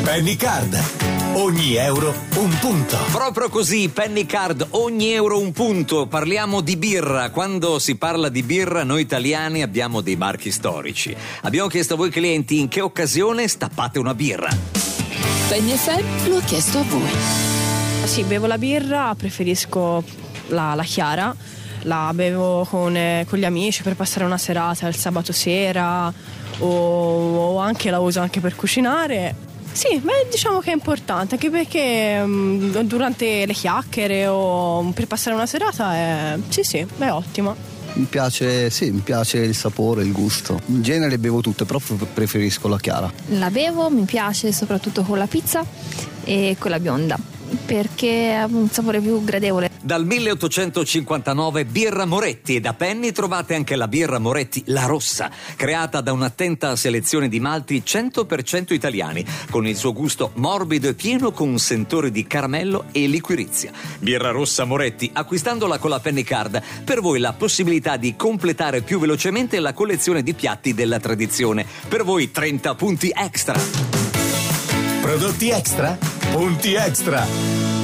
Penny Card. Ogni euro un punto. Proprio così, Penny Card, ogni euro un punto. Parliamo di birra. Quando si parla di birra, noi italiani abbiamo dei marchi storici. Abbiamo chiesto a voi clienti in che occasione stappate una birra. Penny FM lo ha chiesto a voi. Sì, bevo la birra, preferisco la chiara. La bevo con gli amici per passare una serata il sabato sera o anche la uso anche per cucinare. Sì, diciamo che è importante, anche perché durante le chiacchiere o per passare una serata è ottima. Mi piace il sapore, il gusto. In genere bevo tutte, però preferisco la chiara. La bevo, mi piace soprattutto con la pizza e con la bionda, perché ha un sapore più gradevole. Dal 1859 Birra Moretti, e da Penny trovate anche la birra Moretti La Rossa, creata da un'attenta selezione di malti 100% italiani, con il suo gusto morbido e pieno con un sentore di caramello e liquirizia. Birra Rossa Moretti, acquistandola con la Penny Card, per voi la possibilità di completare più velocemente la collezione di piatti della tradizione. Per voi 30 punti extra. Prodotti extra? Punti extra.